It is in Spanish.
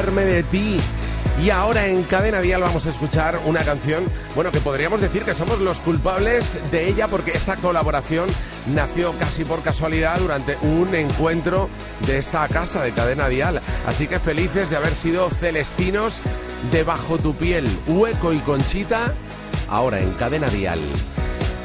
olvidarme de ti. Y ahora en Cadena Dial vamos a escuchar una canción, bueno, que podríamos decir que somos los culpables de ella, porque esta colaboración nació casi por casualidad durante un encuentro de esta casa de Cadena Dial. Así que felices de haber sido celestinos de Bajo tu piel, Hueco y Conchita, ahora en Cadena Dial.